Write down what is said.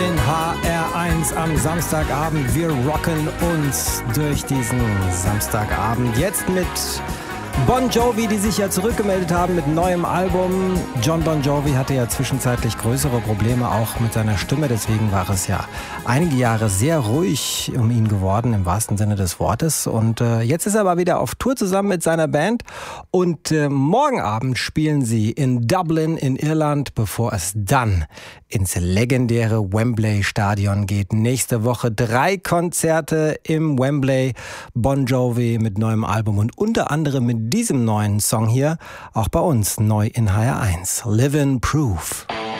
in HR1 am Samstagabend. Wir rocken uns durch diesen Samstagabend. Jetzt mit Bon Jovi, die sich ja zurückgemeldet haben mit neuem Album. John Bon Jovi hatte ja zwischenzeitlich größere Probleme auch mit seiner Stimme. Deswegen war es ja einige Jahre sehr ruhig um ihn geworden, im wahrsten Sinne des Wortes. Und jetzt ist er aber wieder auf Tour zusammen mit seiner Band. Und morgen Abend spielen sie in Dublin in Irland, bevor es dann ins legendäre Wembley-Stadion geht. Nächste Woche 3 Konzerte im Wembley. Bon Jovi mit neuem Album und unter anderem mit diesem neuen Song hier, auch bei uns neu in HR1. Livin' Proof.